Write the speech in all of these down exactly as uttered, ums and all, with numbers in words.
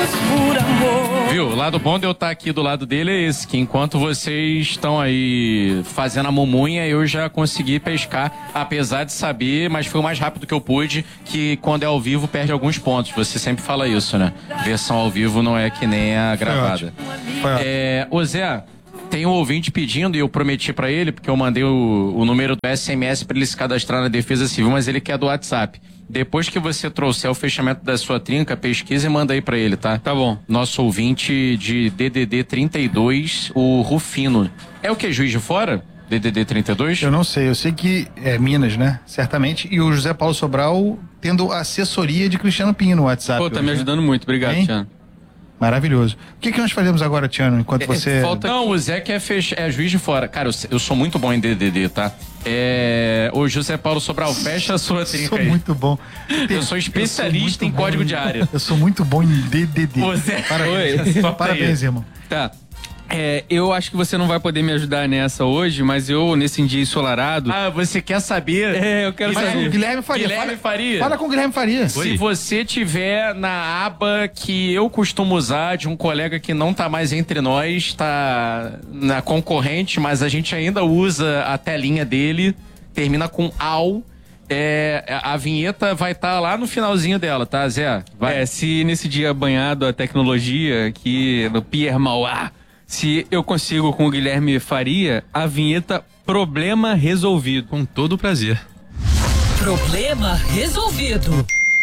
por amor. Viu? O lado bom de eu estar aqui do lado dele é esse, que enquanto vocês estão aí fazendo a mumunha, eu já consegui pescar, apesar de saber, mas foi o mais rápido que eu pude, que quando é ao vivo perde alguns pontos. Você sempre fala isso, né? Versão ao vivo não é que nem a gravada. É, ô Zé, tem um ouvinte pedindo, e eu prometi pra ele, porque eu mandei o, o número do S M S pra ele se cadastrar na Defesa Civil, mas ele quer do WhatsApp. Depois que você trouxer o fechamento da sua trinca, pesquisa e manda aí pra ele, tá? Tá bom. Nosso ouvinte de D D D trinta e dois, o Rufino. É o que? Juiz de Fora? D D D trinta e dois? Eu não sei, eu sei que é Minas, né? Certamente. E o José Paulo Sobral tendo assessoria de Cristiano Pinho no WhatsApp. Pô, tá hoje, me ajudando né? muito. Obrigado, Hein? Tiano. Maravilhoso. O que, que nós fazemos agora, Tiano, enquanto É, você... falta... Não, o Zé que é, fech... é Juiz de Fora. Cara, eu, eu sou muito bom em D D D, tá? É... O José Paulo Sobral, fecha a sua trinca sou aí. muito bom. Eu sou especialista eu sou em código bom, de área. Eu sou muito bom em D D D. O Zé... Parabéns, Oi. Parabéns, irmão. Tá. É, eu acho que você não vai poder me ajudar nessa hoje, mas eu, nesse dia ensolarado... Ah, você quer saber? É, eu quero Mas saber. o Guilherme Faria. Guilherme fala, Faria. Fala com o Guilherme Faria. Se você tiver na aba que eu costumo usar de um colega que não tá mais entre nós, tá na concorrente, mas a gente ainda usa a telinha dele, termina com ao. É, a vinheta vai estar tá lá no finalzinho dela, tá, Zé? Vai. É, se nesse dia banhado a tecnologia aqui no Pierre Mauá, se eu consigo com o Guilherme Faria, a vinheta Problema Resolvido. Com todo o prazer. Problema resolvido.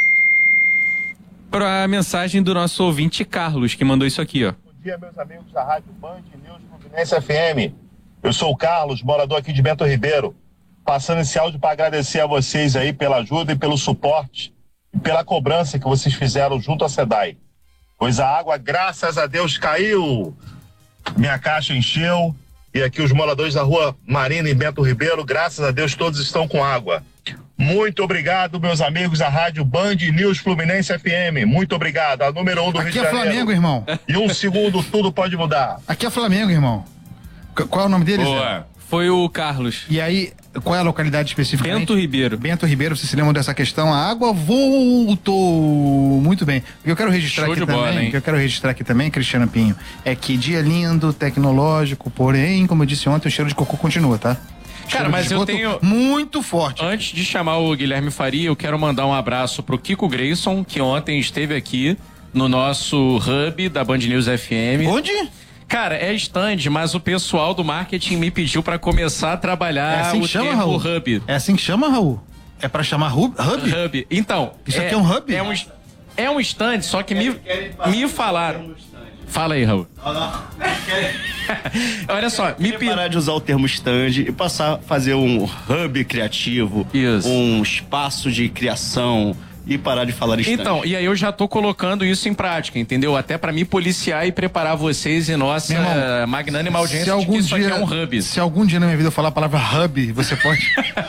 Para a mensagem do nosso ouvinte Carlos, que mandou isso aqui, ó. Bom dia, meus amigos da Rádio Band News Fluminense F M. Eu sou o Carlos, morador aqui de Bento Ribeiro. Passando esse áudio para agradecer a vocês aí pela ajuda e pelo suporte e pela cobrança que vocês fizeram junto à SEDAI. Pois a água, graças a Deus, caiu. Minha caixa encheu e aqui os moradores da Rua Marina em Bento Ribeiro, graças a Deus, todos estão com água. Muito obrigado, meus amigos da Rádio Band News Fluminense F M. Muito obrigado. A número um do Rio de Aqui é Janeiro. Flamengo, irmão. E um segundo, tudo pode mudar. Aqui é Flamengo, irmão. C- Qual é o nome dele, Zé? Boa. Foi o Carlos. E aí, qual é a localidade especificamente? Bento Ribeiro. Bento Ribeiro, vocês se lembram dessa questão? A água voltou. Muito bem. O que eu quero registrar Show aqui de também, bola, hein? o que eu quero registrar aqui também, Cristiano Pinho, é que dia lindo, tecnológico, porém, como eu disse ontem, o cheiro de cocô continua, tá? Cara, Cheiro mas de eu esgoto tenho... muito forte. Antes de chamar o Guilherme Faria, eu quero mandar um abraço pro Kiko Grayson, que ontem esteve aqui no nosso hub da Band News F M. Onde? Cara, é stand, mas o pessoal do marketing me pediu pra começar a trabalhar É assim que o chama, termo Raul? hub. É assim que chama, Raul? É pra chamar hub? Hub? Hub. Então, Isso aqui é um hub? É um, é um stand, só que me, me falaram. Fala aí, Raul. Olha só, me Queria parar de usar o termo stand e passar a fazer um hub criativo, Isso. um espaço de criação e parar de falar stand. Então, e aí eu já tô colocando isso em prática, entendeu? Até pra me policiar e preparar vocês e nossa Meu irmão, uh, magnânima audiência Se algum, de que isso dia, aqui é um hub. se algum dia na minha vida eu falar a palavra hub, você pode.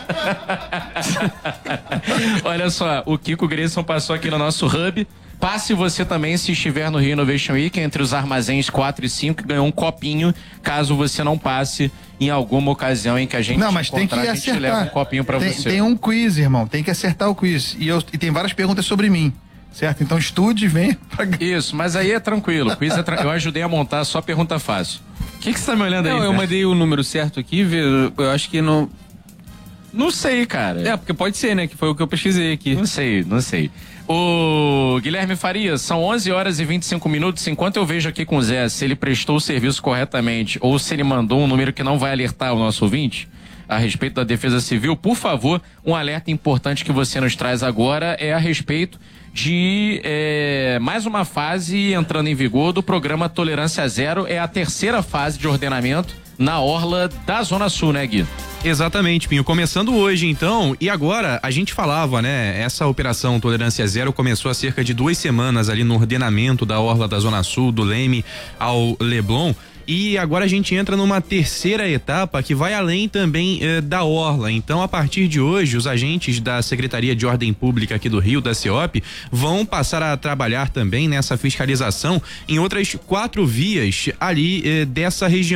Olha só, o Kiko Grayson passou aqui no nosso hub. Passe você também se estiver no Rio Innovation Week, entre os armazéns quatro e cinco, e ganhou um copinho, caso você não passe em alguma ocasião em que a gente Não, mas tem que encontrar, a gente acertar. leva um copinho pra tem, você. tem um quiz, irmão. Tem que acertar o quiz. E, eu, e tem várias perguntas sobre mim. Certo? Então estude e venha pra... Isso, mas aí é tranquilo. O quiz é tra... Eu ajudei a montar só pergunta fácil. O que, que você tá me olhando aí? Não, eu Fer? mandei o número certo aqui, viu? Eu acho que não... Não sei, cara. É, porque pode ser, né? Que foi o que eu pesquisei aqui. Não sei, não sei. O Guilherme Faria, são onze horas e vinte e cinco minutos. Enquanto eu vejo aqui com o Zé se ele prestou o serviço corretamente ou se ele mandou um número que não vai alertar o nosso ouvinte a respeito da Defesa Civil, por favor, um alerta importante que você nos traz agora é a respeito de é, mais uma fase entrando em vigor do programa Tolerância Zero. É a terceira fase de ordenamento na orla da Zona Sul, né, Gui? Exatamente, Pinho. Começando hoje, então, e agora a gente falava, né? Essa operação Tolerância Zero começou há cerca de duas semanas ali no ordenamento da orla da Zona Sul, do Leme ao Leblon. E agora a gente entra numa terceira etapa que vai além também eh, da orla. Então, a partir de hoje, os agentes da Secretaria de Ordem Pública aqui do Rio, da CEOP, vão passar a trabalhar também nessa fiscalização em outras quatro vias ali eh, dessa região.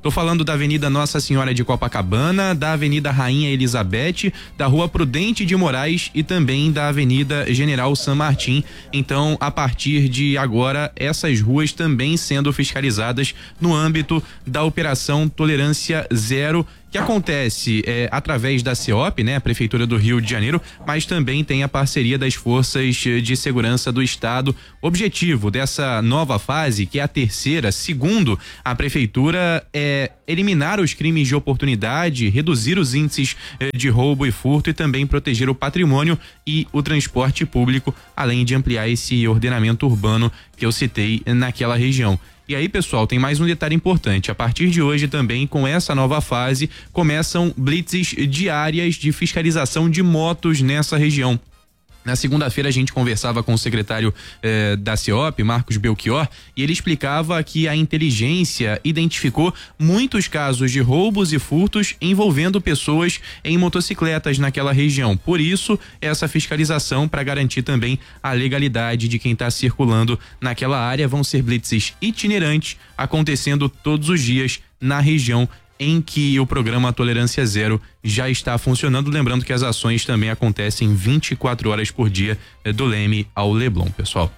Tô falando da Avenida Nossa Senhora de Copacabana, da Avenida Rainha Elizabeth, da Rua Prudente de Moraes e também da Avenida General San Martín. Então, a partir de agora, essas ruas também sendo fiscalizadas no âmbito da Operação Tolerância Zero, que acontece é, através da C E O P, né, a Prefeitura do Rio de Janeiro, mas também tem a parceria das Forças de Segurança do Estado. O objetivo dessa nova fase, que é a terceira, segundo a Prefeitura, é eliminar os crimes de oportunidade, reduzir os índices eh, de roubo e furto e também proteger o patrimônio e o transporte público, além de ampliar esse ordenamento urbano que eu citei naquela região. E aí, pessoal, tem mais um detalhe importante. A partir de hoje também, com essa nova fase, começam blitzes diárias de fiscalização de motos nessa região. Na segunda-feira a gente conversava com o secretário eh, da C E O P, Marcos Belchior, e ele explicava que a inteligência identificou muitos casos de roubos e furtos envolvendo pessoas em motocicletas naquela região. Por isso, essa fiscalização para garantir também a legalidade de quem está circulando naquela área. Vão ser blitzes itinerantes acontecendo todos os dias na região em que o programa Tolerância Zero já está funcionando. Lembrando que as ações também acontecem vinte e quatro horas por dia, do Leme ao Leblon, pessoal.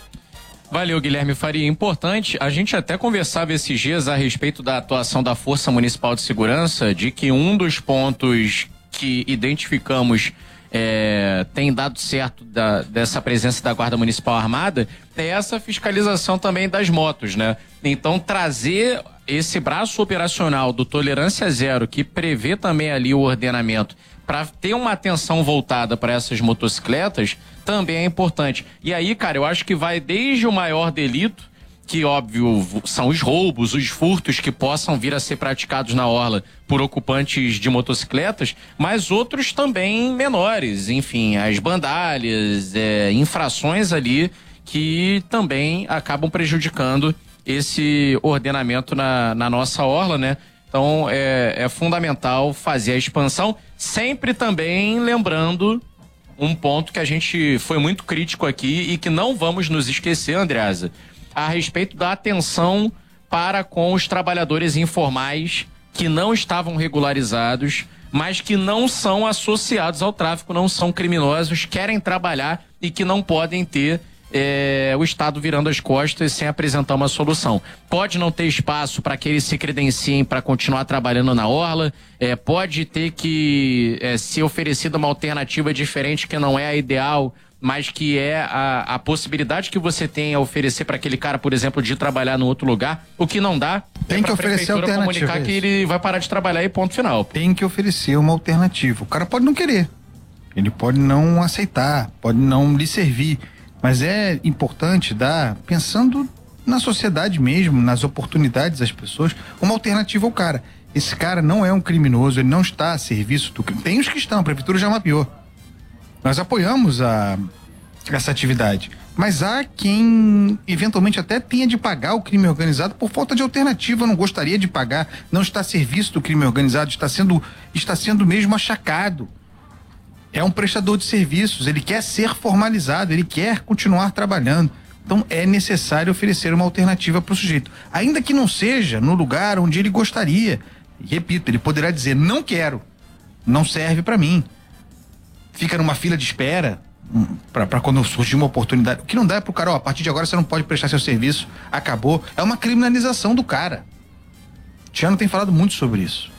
Valeu, Guilherme Faria. Importante, a gente até conversava esses dias a respeito da atuação da Força Municipal de Segurança, de que um dos pontos que identificamos é, tem dado certo da, dessa presença da Guarda Municipal Armada é essa fiscalização também das motos, né? Então, trazer esse braço operacional do Tolerância Zero, que prevê também ali o ordenamento, para ter uma atenção voltada para essas motocicletas, também é importante. E aí, cara, eu acho que vai desde o maior delito, que óbvio são os roubos, os furtos que possam vir a ser praticados na orla por ocupantes de motocicletas, mas outros também menores, enfim, as bandalhas, é, infrações ali que também acabam prejudicando esse ordenamento na, na nossa orla, né? Então é, é fundamental fazer a expansão, sempre também lembrando um ponto que a gente foi muito crítico aqui e que não vamos nos esquecer, Andreasa, a respeito da atenção para com os trabalhadores informais que não estavam regularizados, mas que não são associados ao tráfico, não são criminosos, querem trabalhar e que não podem ter É, o Estado virando as costas sem apresentar uma solução. Pode não ter espaço para que eles se credenciem para continuar trabalhando na orla, é, pode ter que é, ser oferecida uma alternativa diferente que não é a ideal, mas que é a, a possibilidade que você tem a oferecer para aquele cara, por exemplo, de trabalhar no outro lugar. O que não dá tem é que oferecer alternativa, comunicar que ele vai parar de trabalhar e ponto final. Tem que oferecer uma alternativa. O cara pode não querer, ele pode não aceitar, pode não lhe servir. Mas é importante dar, pensando na sociedade mesmo, nas oportunidades das pessoas, uma alternativa ao cara. Esse cara não é um criminoso, ele não está a serviço do crime. Tem os que estão, a prefeitura já mapeou. Nós apoiamos a, essa atividade. Mas há quem eventualmente até tenha de pagar o crime organizado por falta de alternativa, não gostaria de pagar, não está a serviço do crime organizado, está sendo, está sendo mesmo achacado. É um prestador de serviços, ele quer ser formalizado, ele quer continuar trabalhando. Então é necessário oferecer uma alternativa para o sujeito. Ainda que não seja no lugar onde ele gostaria. E, repito, ele poderá dizer, não quero, não serve para mim. Fica numa fila de espera para quando surgir uma oportunidade. O que não dá é pro cara, ó, a partir de agora você não pode prestar seu serviço, acabou. É uma criminalização do cara. Tiano tem falado muito sobre isso.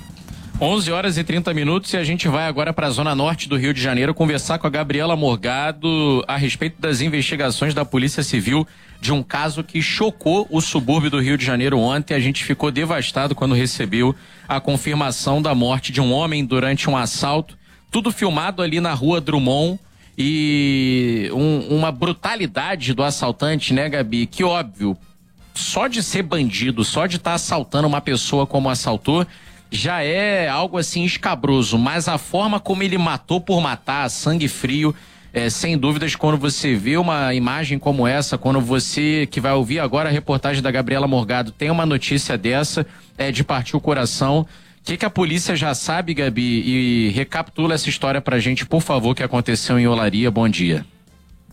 onze horas e trinta minutos e a gente vai agora para a zona norte do Rio de Janeiro conversar com a Gabriela Morgado a respeito das investigações da Polícia Civil de um caso que chocou o subúrbio do Rio de Janeiro ontem. A gente ficou devastado quando recebeu a confirmação da morte de um homem durante um assalto, tudo filmado ali na rua Drummond, e um, uma brutalidade do assaltante, né, Gabi, que óbvio, só de ser bandido, só de estar tá assaltando uma pessoa como assaltou, já é algo assim escabroso, mas a forma como ele matou por matar, sangue frio, é, sem dúvidas, quando você vê uma imagem como essa, quando você que vai ouvir agora a reportagem da Gabriela Morgado tem uma notícia dessa, é de partir o coração. O que, que a polícia já sabe, Gabi? E recapitula essa história pra gente, por favor, que aconteceu em Olaria. Bom dia.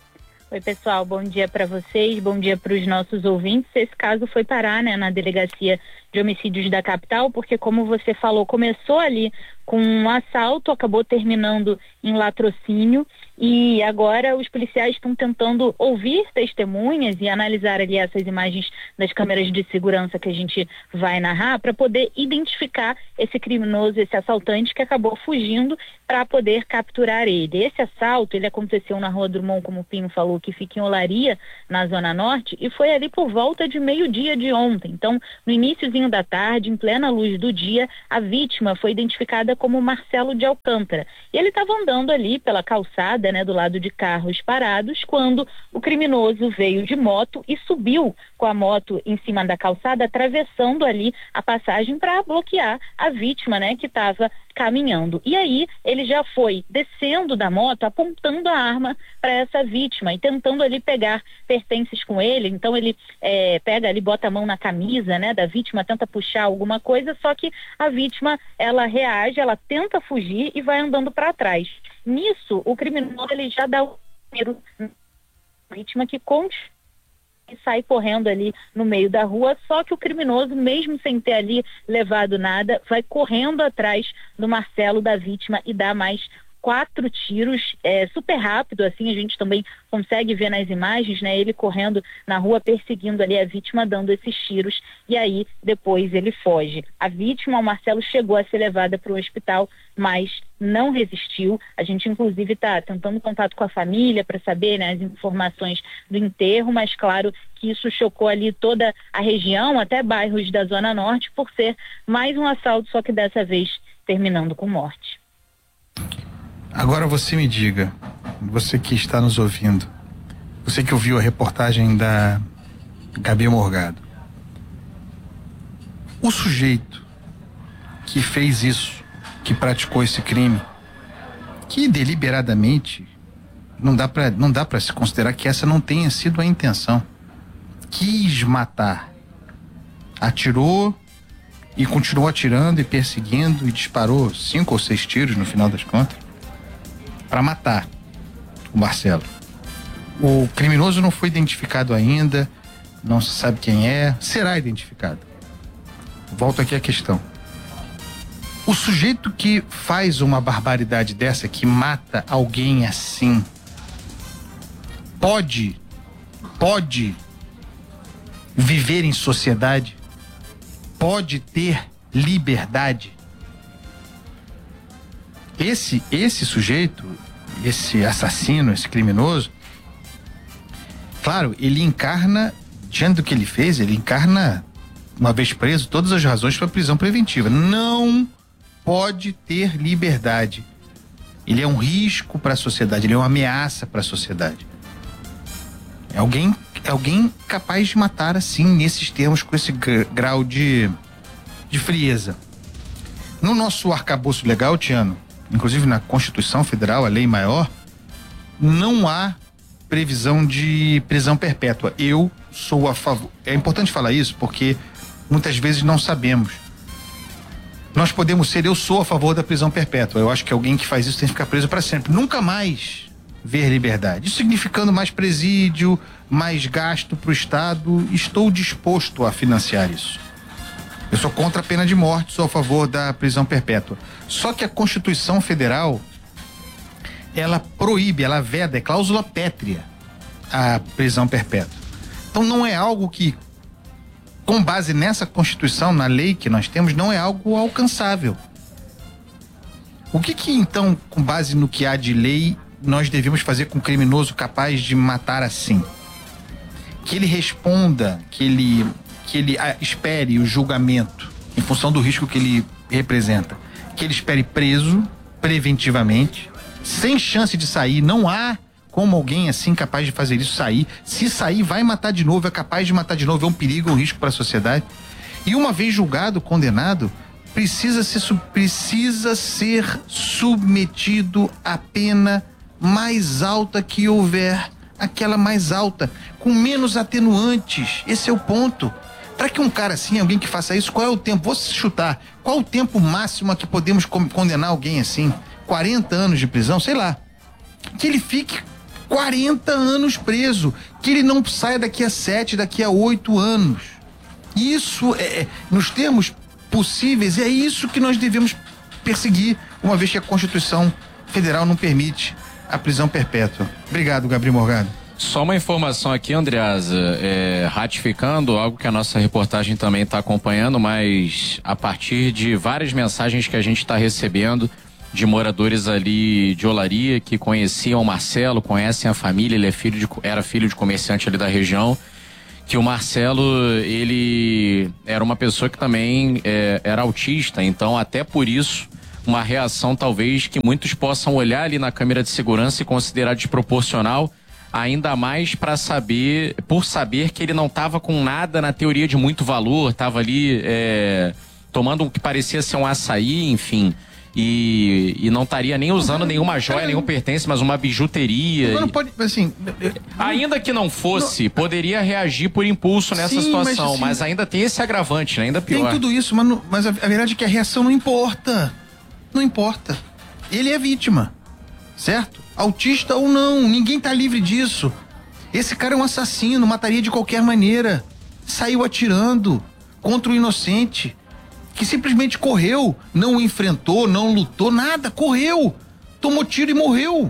Oi, pessoal, bom dia para vocês, bom dia para os nossos ouvintes. Esse caso foi parar, né, na Delegacia de Homicídios da capital, porque, como você falou, começou ali com um assalto, acabou terminando em latrocínio, e agora os policiais estão tentando ouvir testemunhas e analisar ali essas imagens das câmeras de segurança que a gente vai narrar para poder identificar esse criminoso, esse assaltante que acabou fugindo, para poder capturar ele. Esse assalto, ele aconteceu na Rua Drummond, como o Pinho falou, que fica em Olaria, na Zona Norte, e foi ali por volta de meio-dia de ontem. Então, no iniciozinho da tarde, em plena luz do dia, a vítima foi identificada como Marcelo de Alcântara. E ele estava andando ali pela calçada, né, do lado de carros parados, quando o criminoso veio de moto e subiu com a moto em cima da calçada, atravessando ali a passagem para bloquear a vítima, né, que estava caminhando. E aí ele já foi descendo da moto, apontando a arma para essa vítima e tentando ali pegar pertences com ele. Então ele é, pega ali, bota a mão na camisa, né, da vítima, tenta puxar alguma coisa, só que a vítima, ela reage, ela tenta fugir e vai andando para trás. Nisso, o criminoso, ele já dá o tiro na vítima, que continua e sai correndo ali no meio da rua, só que o criminoso, mesmo sem ter ali levado nada, vai correndo atrás do Marcelo, da vítima, e dá mais quatro tiros, é, super rápido, assim, a gente também consegue ver nas imagens, né, ele correndo na rua, perseguindo ali a vítima, dando esses tiros, e aí depois ele foge. A vítima, o Marcelo, chegou a ser levada para o hospital, mas não resistiu. A gente inclusive está tentando contato com a família para saber, né, as informações do enterro, mas claro que isso chocou ali toda a região, até bairros da Zona Norte, por ser mais um assalto, só que dessa vez terminando com morte. Agora você me diga, você que está nos ouvindo, você que ouviu a reportagem da Gabi Morgado, o sujeito que fez isso, que praticou esse crime, que deliberadamente não dá para não dá para se considerar que essa não tenha sido a intenção, quis matar, atirou e continuou atirando e perseguindo e disparou cinco ou seis tiros no final das contas para matar o Marcelo. O criminoso não foi identificado ainda, não se sabe quem é, será identificado. Volto aqui à questão. O sujeito que faz uma barbaridade dessa, que mata alguém assim, pode, pode viver em sociedade? Pode ter liberdade? Esse, esse sujeito, esse assassino, esse criminoso, claro, ele encarna, diante do que ele fez, ele encarna, uma vez preso, todas as razões para prisão preventiva. Não pode ter liberdade. Ele é um risco para a sociedade, ele é uma ameaça para a sociedade. É alguém, é alguém capaz de matar assim, nesses termos, com esse grau de, de frieza. No nosso arcabouço legal, Tiano, inclusive na Constituição Federal, a lei maior, não há previsão de prisão perpétua. Eu sou a favor. É importante falar isso porque muitas vezes não sabemos. Nós podemos ser, eu sou a favor da prisão perpétua. Eu acho que alguém que faz isso tem que ficar preso para sempre. Nunca mais ver liberdade. Isso significando mais presídio, mais gasto para o Estado. Estou disposto a financiar isso. Eu sou contra a pena de morte, sou a favor da prisão perpétua. Só que a Constituição Federal, ela proíbe, ela veda, é cláusula pétrea, a prisão perpétua. Então não é algo que, com base nessa Constituição, na lei que nós temos, não é algo alcançável. O que que então, com base no que há de lei, nós devemos fazer com um criminoso capaz de matar assim? Que ele responda, que ele... que ele espere o julgamento em função do risco que ele representa, que ele espere preso preventivamente, sem chance de sair. Não há como alguém assim capaz de fazer isso sair. Se sair, vai matar de novo, é capaz de matar de novo, é um perigo, é um risco para a sociedade. E uma vez julgado, condenado, precisa ser, precisa ser submetido à pena mais alta que houver, aquela mais alta, com menos atenuantes. Esse é o ponto. Para que um cara assim, alguém que faça isso, qual é o tempo? Vou chutar. Qual é o tempo máximo a que podemos condenar alguém assim? quarenta anos de prisão? Sei lá. Que ele fique quarenta anos preso. Que ele não saia daqui a sete, daqui a oito anos. Isso, é, nos termos possíveis, é isso que nós devemos perseguir, uma vez que a Constituição Federal não permite a prisão perpétua. Obrigado, Gabriel Morgado. Só uma informação aqui, Andreasa, é, ratificando algo que a nossa reportagem também está acompanhando, mas a partir de várias mensagens que a gente está recebendo de moradores ali de Olaria que conheciam o Marcelo, conhecem a família, ele é filho de, era filho de comerciante ali da região, que o Marcelo, ele era uma pessoa que também é, era autista, então até por isso uma reação talvez que muitos possam olhar ali na câmera de segurança e considerar desproporcional, ainda mais para saber, por saber que ele não estava com nada na teoria de muito valor, estava ali é, tomando o que parecia ser um açaí, enfim, e, e não estaria nem usando nenhuma joia, nenhum pertence, mas uma bijuteria. Não pode, assim, ainda que não fosse, não, poderia reagir por impulso nessa sim, situação, mas, assim, mas ainda tem esse agravante, né? Ainda pior. Tem tudo isso, mas, mas a, a verdade é que a reação não importa. Não importa. Ele é vítima, certo? Autista ou não, ninguém tá livre disso. Esse cara é um assassino, mataria de qualquer maneira. Saiu atirando contra o inocente, que simplesmente correu, não o enfrentou, não lutou, nada, correu, tomou tiro e morreu.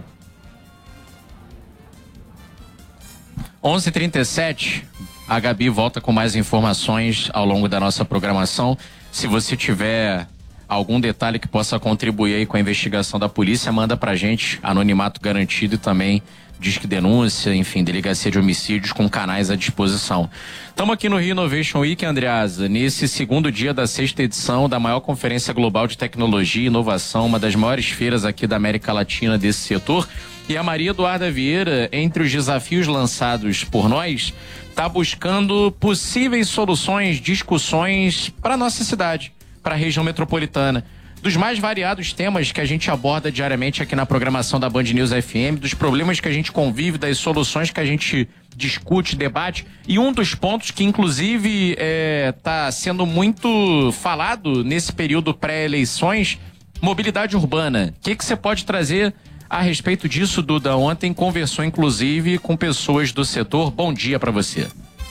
onze e trinta e sete, a Gabi volta com mais informações ao longo da nossa programação. Se você tiver algum detalhe que possa contribuir aí com a investigação da polícia, manda pra gente, anonimato garantido, e também Disque Denúncia, enfim, Delegacia de Homicídios com canais à disposição. Estamos aqui no Rio Innovation Week, Andreasa, nesse segundo dia da sexta edição da maior conferência global de tecnologia e inovação, uma das maiores feiras aqui da América Latina desse setor. E a Maria Eduarda Vieira, entre os desafios lançados por nós, está buscando possíveis soluções, discussões para nossa cidade, para a região metropolitana, dos mais variados temas que a gente aborda diariamente aqui na programação da Band News F M, dos problemas que a gente convive, das soluções que a gente discute, debate, e um dos pontos que inclusive está é, sendo muito falado nesse período pré-eleições, mobilidade urbana. O que que você pode trazer a respeito disso, Duda? Ontem conversou inclusive com pessoas do setor. Bom dia para você.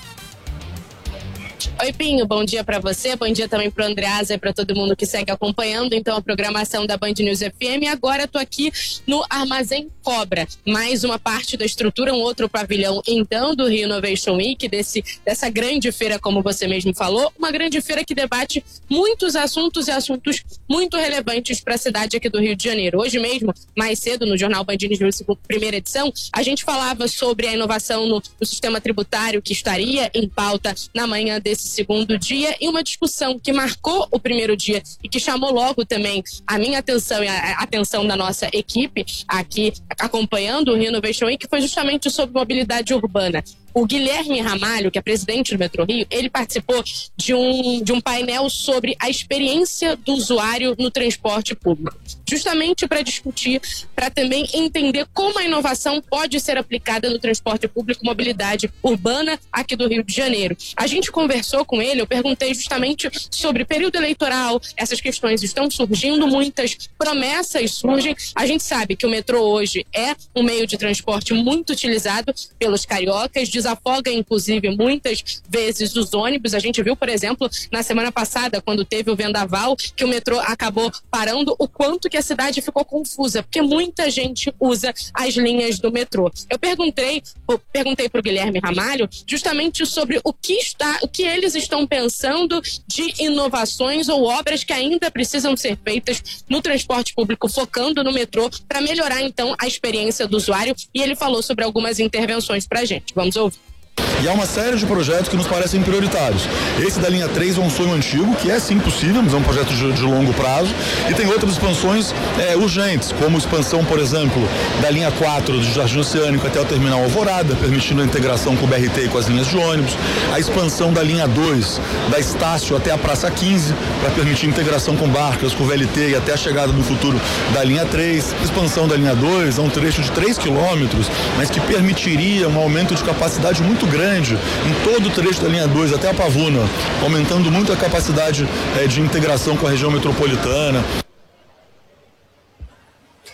Oi, Pinho, bom dia para você, bom dia também para o Andreasa e para todo mundo que segue acompanhando então a programação da Band News F M. Agora eu tô aqui no Armazém Cobra, mais uma parte da estrutura, um outro pavilhão então do Rio Innovation Week, desse, dessa grande feira, como você mesmo falou, uma grande feira que debate muitos assuntos e assuntos muito relevantes para a cidade aqui do Rio de Janeiro. Hoje mesmo, mais cedo, no Jornal Band News, primeira edição, a gente falava sobre a inovação no, no sistema tributário que estaria em pauta na manhã desse segundo dia, e uma discussão que marcou o primeiro dia e que chamou logo também a minha atenção e a atenção da nossa equipe aqui acompanhando o Rio Innovation Week, que foi justamente sobre mobilidade urbana. O Guilherme Ramalho, que é presidente do Metro Rio, ele participou de um, de um painel sobre a experiência do usuário no transporte público, justamente para discutir, para também entender como a inovação pode ser aplicada no transporte público, mobilidade urbana aqui do Rio de Janeiro. A gente conversou com ele, eu perguntei justamente sobre período eleitoral, essas questões estão surgindo, muitas promessas surgem. A gente sabe que o metrô hoje é um meio de transporte muito utilizado pelos cariocas, desafoga inclusive muitas vezes os ônibus. A gente viu, por exemplo, na semana passada, quando teve o vendaval, que o metrô acabou parando, o quanto que a cidade ficou confusa, porque muita gente usa as linhas do metrô. Eu perguntei, perguntei para o Guilherme Ramalho justamente sobre o que está, o que eles estão pensando de inovações ou obras que ainda precisam ser feitas no transporte público, focando no metrô, para melhorar então a experiência do usuário, e ele falou sobre algumas intervenções para a gente. Vamos ouvir. E há uma série de projetos que nos parecem prioritários. Esse da linha três é um sonho antigo, que é sim possível, mas é um projeto de, de longo prazo. E tem outras expansões é, urgentes, como expansão, por exemplo, da linha quatro do Jardim Oceânico até o terminal Alvorada, permitindo a integração com o B R T e com as linhas de ônibus. A expansão da linha dois, da Estácio até a Praça quinze, para permitir integração com Barcas, com o V L T e até a chegada no futuro da linha três. A expansão da linha dois é um trecho de três quilômetros, mas que permitiria um aumento de capacidade muito grande em todo o trecho da linha dois até a Pavuna, aumentando muito a capacidade é, de integração com a região metropolitana.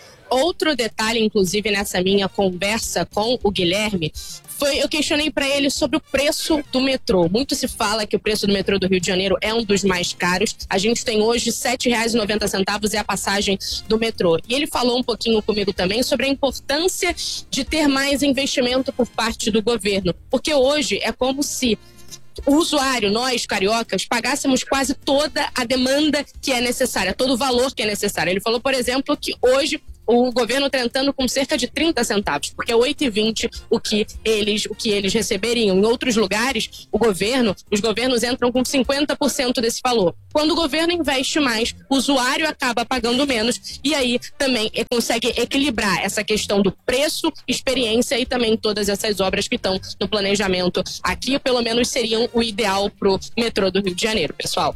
outro detalhe, inclusive, nessa minha conversa com o Guilherme, foi, eu questionei para ele sobre o preço do metrô. Muito se fala que o preço do metrô do Rio de Janeiro é um dos mais caros. A gente tem hoje sete reais e noventa centavos é a passagem do metrô. E ele falou um pouquinho comigo também sobre a importância de ter mais investimento por parte do governo. Porque hoje é como se o usuário, nós cariocas, pagássemos quase toda a demanda que é necessária, todo o valor que é necessário. Ele falou, por exemplo, que hoje o governo está entrando com cerca de trinta centavos, porque é oito e vinte o que eles, o que eles receberiam. Em outros lugares, o governo, os governos entram com cinquenta por cento desse valor. Quando o governo investe mais, o usuário acaba pagando menos e aí também consegue equilibrar essa questão do preço, experiência e também todas essas obras que estão no planejamento aqui, pelo menos seriam o ideal pro metrô do Rio de Janeiro, pessoal.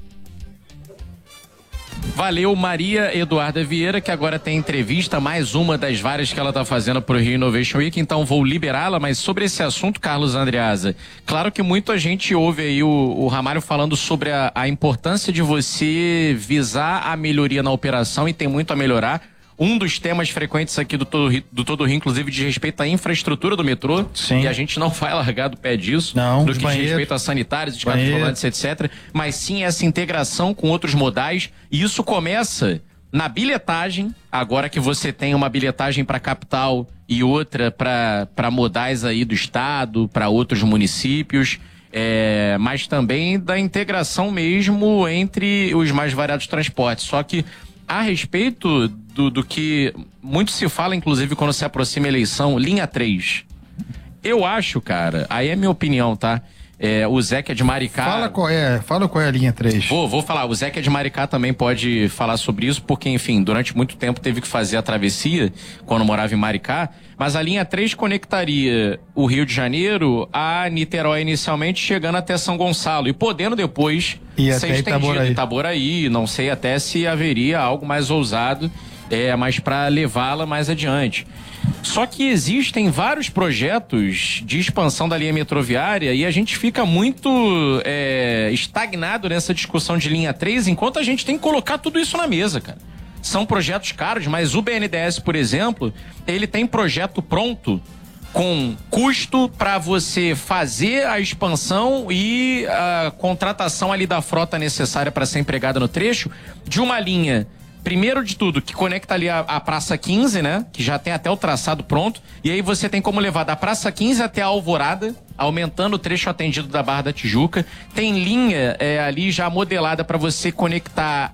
Valeu, Maria Eduarda Vieira, que agora tem entrevista, mais uma das várias que ela está fazendo para o Rio Innovation Week, então vou liberá-la, mas sobre esse assunto, Carlos Andreasa, claro que muita gente ouve aí o, o Ramalho falando sobre a, a importância de você visar a melhoria na operação e tem muito a melhorar. Um dos temas frequentes aqui do Todo, do Todo Rio, inclusive, diz respeito à infraestrutura do metrô. Sim. E a gente não vai largar do pé disso. Não, no que diz banheiro, respeito a sanitários, escadas rolantes, etcétera. Mas sim essa integração com outros modais. E isso começa na bilhetagem. Agora que você tem uma bilhetagem para capital e outra para modais aí do estado, para outros municípios. É, mas também da integração mesmo entre os mais variados transportes. Só que a respeito do, do que muito se fala, inclusive, quando se aproxima a eleição, linha três. Eu acho, cara, aí é minha opinião, tá? É, o Zé que é de Maricá... Fala qual é, fala qual é a linha três. Vou, vou falar, o Zé que é de Maricá também pode falar sobre isso, porque, enfim, durante muito tempo teve que fazer a travessia, quando morava em Maricá, mas a linha três conectaria o Rio de Janeiro a Niterói inicialmente, chegando até São Gonçalo, e podendo depois e ser até estendido Itaboraí. Itaboraí, não sei até se haveria algo mais ousado, é, mas para levá-la mais adiante. Só que existem vários projetos de expansão da linha metroviária e a gente fica muito é, estagnado nessa discussão de linha três, enquanto a gente tem que colocar tudo isso na mesa, cara. São projetos caros, mas o B N D E S, por exemplo, ele tem projeto pronto com custo para você fazer a expansão e a contratação ali da frota necessária para ser empregada no trecho de uma linha. Primeiro de tudo, que conecta ali a, a Praça quinze, né? Que já tem até o traçado pronto. E aí você tem como levar da Praça quinze até a Alvorada, aumentando o trecho atendido da Barra da Tijuca. Tem linha é, ali já modelada para você conectar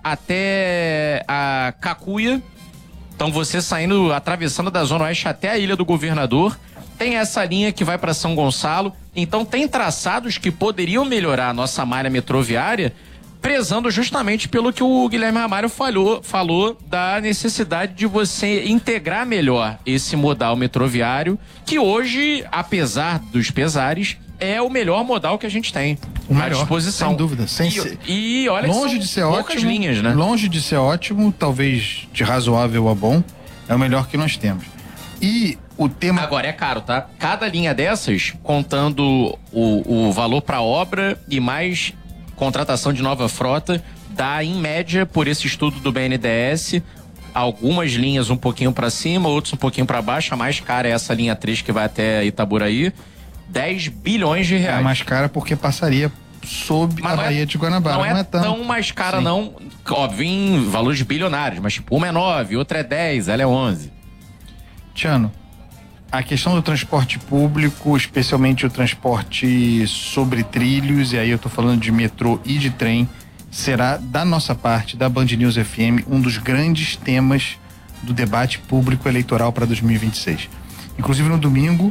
até a Cacuia. Então você saindo, atravessando da Zona Oeste até a Ilha do Governador. Tem essa linha que vai para São Gonçalo. Então tem traçados que poderiam melhorar a nossa malha metroviária, prezando justamente pelo que o Guilherme Ramalho falou, falou da necessidade de você integrar melhor esse modal metroviário, que hoje, apesar dos pesares, é o melhor modal que a gente tem o à melhor, disposição. sem dúvida. Sem e, ser, e olha longe que de ser poucas ótimo, linhas, né? Longe de ser ótimo, talvez de razoável a bom, é o melhor que nós temos. E o tema... Agora é caro, tá? Cada linha dessas, contando o, o valor para obra e mais contratação de nova frota, dá em média, por esse estudo do B N D E S, algumas linhas um pouquinho para cima, outros um pouquinho para baixo. A mais cara é essa linha três que vai até Itaboraí, dez bilhões de reais. É mais cara porque passaria sob mas a não Baía é, de Guanabara. Não é, não é tão... tão mais cara, Sim. não. Óbvio, em valores bilionários, mas tipo, uma é nove, outra é dez, ela é onze. Tiano, a questão do transporte público, especialmente o transporte sobre trilhos, e aí eu tô falando de metrô e de trem, será, da nossa parte, da Band News F M, um dos grandes temas do debate público eleitoral para dois mil e vinte e seis. Inclusive no domingo,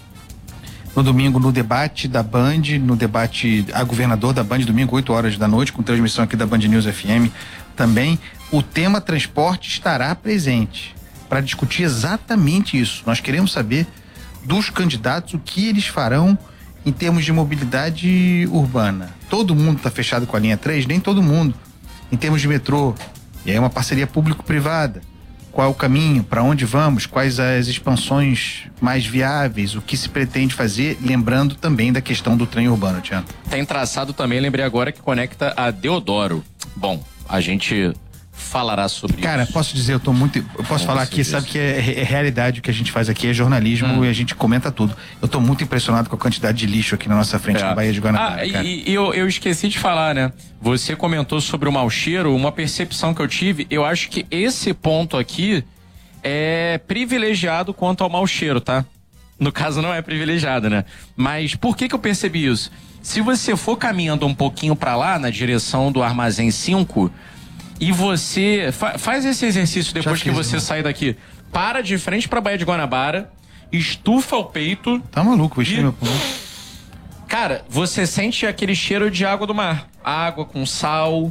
no domingo, no debate da Band, no debate a governador da Band, domingo, oito horas da noite, com transmissão aqui da Band News F M, também o tema transporte estará presente para discutir exatamente isso. Nós queremos saber dos candidatos o que eles farão em termos de mobilidade urbana. Todo mundo está fechado com a linha três? Nem todo mundo. Em termos de metrô, e aí uma parceria público-privada. Qual é o caminho? Para onde vamos? Quais as expansões mais viáveis? O que se pretende fazer? Lembrando também da questão do trem urbano, Tiago. Tem traçado também, lembrei agora, que conecta a Deodoro. Bom, a gente falará sobre Cara, isso. posso dizer, eu tô muito. Eu posso Com falar aqui, certeza. sabe que é, é realidade o que a gente faz aqui, é jornalismo Hum. e a gente comenta tudo. Eu tô muito impressionado com a quantidade de lixo aqui na nossa frente, É. na Baía de Guanabara. Ah, cara. e, e eu, eu esqueci de falar, né? Você comentou sobre o mau cheiro, uma percepção que eu tive, eu acho que esse ponto aqui é privilegiado quanto ao mau cheiro, tá? No caso não é privilegiado, né? Mas por que que eu percebi isso? Se você for caminhando um pouquinho pra lá, na direção do Armazém cinco, e você fa- faz esse exercício depois Já que fiz, você irmão. sai daqui, para de frente pra Baía de Guanabara, estufa o peito. Tá maluco, enchi E- meu pulmão. Cara, você sente aquele cheiro de água do mar. Água com sal.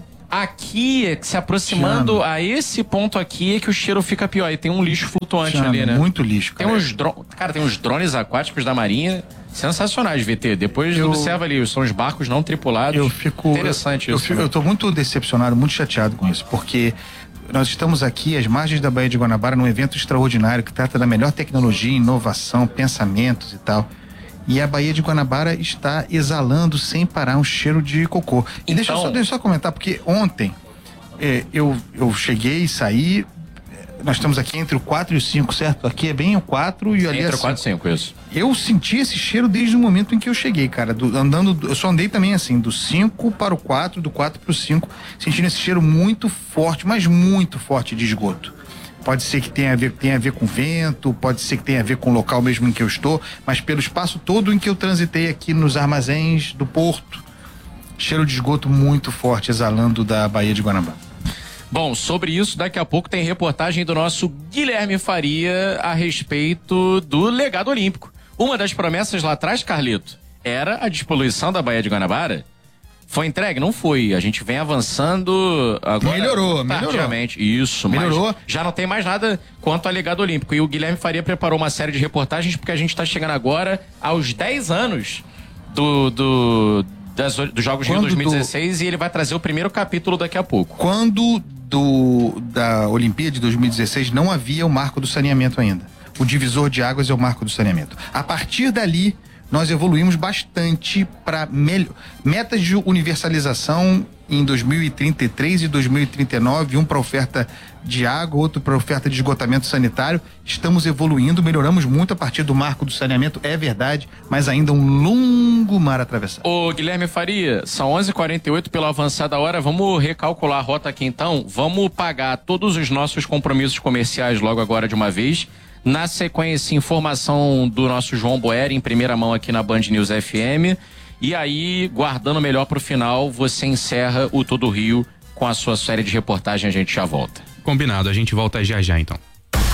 Aqui, se aproximando Chama. a esse ponto aqui, é que o cheiro fica pior. E tem um lixo flutuante Chama, ali, né? muito lixo, Tem cara. uns drones. Cara, tem uns drones aquáticos da Marinha sensacionais, V T. Depois Eu- observa ali, são os barcos não tripulados. Eu fico. Interessante eu, isso. Eu, fico, né? eu tô muito decepcionado, muito chateado com isso, porque nós estamos aqui às margens da Baía de Guanabara num evento extraordinário que trata da melhor tecnologia, inovação, pensamentos e tal. E a Baía de Guanabara está exalando sem parar um cheiro de cocô. E deixa, eu Então- só, deixa eu só comentar, porque ontem é, eu, eu cheguei e saí. é, Nós estamos aqui entre o quatro e o cinco, certo? Aqui é bem o quatro e ali é Entre o cinco. quatro e cinco, isso. Eu senti esse cheiro desde o momento em que eu cheguei, cara. Do- andando, eu só andei também assim, do cinco para o quatro, do quatro para o cinco, sentindo esse cheiro muito forte, mas muito forte de esgoto. Pode ser que tenha a ver, tenha a ver com vento, pode ser que tenha a ver com o local mesmo em que eu estou, mas pelo espaço todo em que eu transitei aqui nos armazéns do porto, cheiro de esgoto muito forte exalando da Baía de Guanabara. Bom, sobre isso, daqui a pouco tem reportagem do nosso Guilherme Faria a respeito do legado olímpico. Uma das promessas lá atrás, Carlito, era a despoluição da Baía de Guanabara. Foi entregue? Não foi. A gente vem avançando agora. Melhorou, melhorou. tardiamente. Isso, Melhorou. mas já não tem mais nada quanto a legado olímpico. E o Guilherme Faria preparou uma série de reportagens porque a gente está chegando agora aos dez anos do, do, das, dos Jogos Rio Quando dois mil e dezesseis e ele vai trazer o primeiro capítulo daqui a pouco. Quando do, da Olimpíada de dois mil e dezesseis não havia o marco do saneamento ainda. O divisor de águas é o marco do saneamento. A partir dali, nós evoluímos bastante para metas de universalização em dois mil e trinta e três e dois mil e trinta e nove, um para oferta de água, outro para oferta de esgotamento sanitário. Estamos evoluindo, melhoramos muito a partir do marco do saneamento, é verdade, mas ainda um longo mar a atravessar. Ô Guilherme Faria, são onze e quarenta e oito pela avançada hora, vamos recalcular a rota aqui então, vamos pagar todos os nossos compromissos comerciais logo agora de uma vez. Na sequência, informação do nosso João Boeri em primeira mão aqui na Band News F M. E aí, guardando melhor pro final, você encerra o Todo Rio com a sua série de reportagem. A gente já volta. Combinado, a gente volta já já então.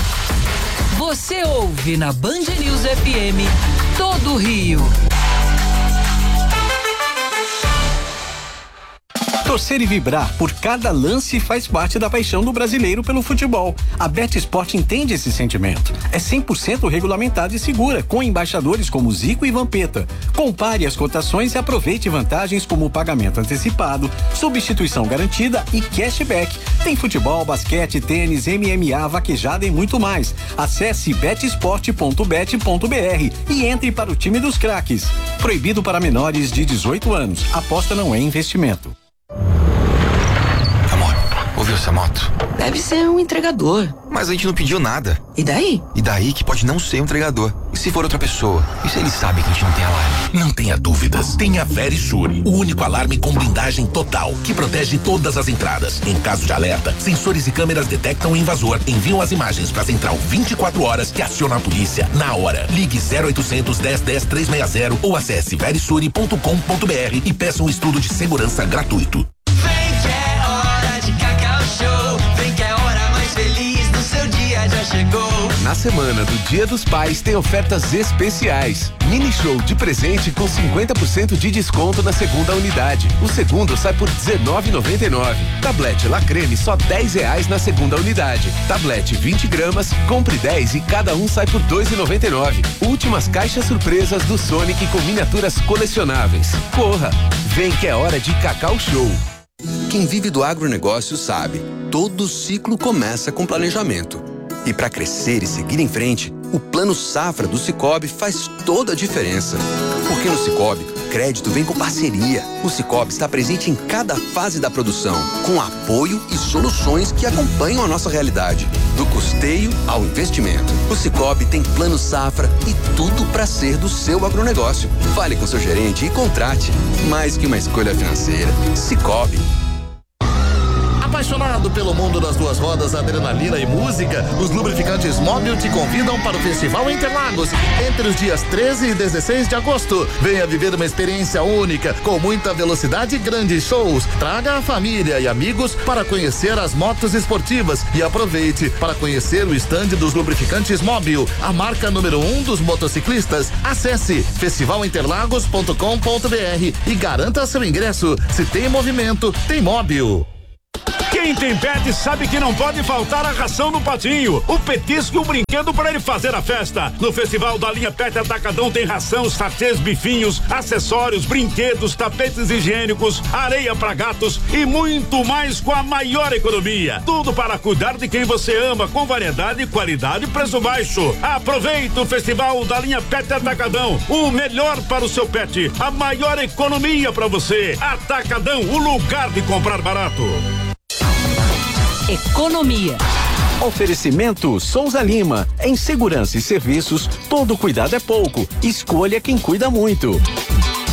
Você ouve na Band News F M Todo Rio. Torcer e vibrar por cada lance faz parte da paixão do brasileiro pelo futebol. A BetSport entende esse sentimento. É cem por cento regulamentada e segura, com embaixadores como Zico e Vampeta. Compare as cotações e aproveite vantagens como o pagamento antecipado, substituição garantida e cashback. Tem futebol, basquete, tênis, M M A, vaquejada e muito mais. Acesse bet sport ponto bet ponto b r e entre para o time dos craques. Proibido para menores de dezoito anos. Aposta não é investimento. Amor, ouviu essa moto? Deve ser um entregador. Mas a gente não pediu nada. E daí? E daí que pode não ser um entregador. E se for outra pessoa? E se eles sabem que a gente não tem alarme? Não tenha dúvidas. Tenha Verisure, o único alarme com blindagem total, que protege todas as entradas. Em caso de alerta, sensores e câmeras detectam o invasor, enviam as imagens para a central vinte e quatro horas que aciona a polícia na hora. Ligue zero oitocentos, dez, dez, trezentos e sessenta ou acesse verisure ponto com ponto b r e peça um estudo de segurança gratuito. Vem que é hora de Cacau Show. Vem que é hora mais feliz do seu dia já chegou. Na semana do Dia dos Pais tem ofertas especiais. Mini show de presente com cinquenta por cento de desconto na segunda unidade. O segundo sai por dezenove reais e noventa e nove centavos. Tablete La Creme só dez reais na segunda unidade. Tablete vinte gramas, compre dez e cada um sai por dois reais e noventa e nove centavos. Últimas caixas surpresas do Sonic com miniaturas colecionáveis. Corra! Vem que é hora de Cacau Show. Quem vive do agronegócio sabe, todo ciclo começa com planejamento. E para crescer e seguir em frente, o Plano Safra do Cicobi faz toda a diferença. Porque no Cicobi, crédito vem com parceria. O Cicobi está presente em cada fase da produção, com apoio e soluções que acompanham a nossa realidade, do custeio ao investimento. O Cicobi tem plano safra e tudo para ser do seu agronegócio. Fale com seu gerente e contrate. Mais que uma escolha financeira. Cicobi. Apaixonado pelo mundo das duas rodas, adrenalina e música, os lubrificantes Móbil te convidam para o Festival Interlagos entre os dias treze e dezesseis de agosto. Venha viver uma experiência única, com muita velocidade e grandes shows. Traga a família e amigos para conhecer as motos esportivas e aproveite para conhecer o estande dos lubrificantes Móbil, a marca número um dos motociclistas. Acesse festival interlagos ponto com ponto br e garanta seu ingresso. Se tem movimento, tem Móbil. Quem tem pet sabe que não pode faltar a ração no patinho, o petisco e o brinquedo para ele fazer a festa. No Festival da Linha Pet Atacadão tem ração, sachês, bifinhos, acessórios, brinquedos, tapetes higiênicos, areia para gatos e muito mais com a maior economia. Tudo para cuidar de quem você ama, com variedade, qualidade e preço baixo. Aproveita o Festival da Linha Pet Atacadão, o melhor para o seu pet, a maior economia para você. Atacadão, o lugar de comprar barato. Economia. Oferecimento Souza Lima. Em segurança e serviços, todo cuidado é pouco. Escolha quem cuida muito.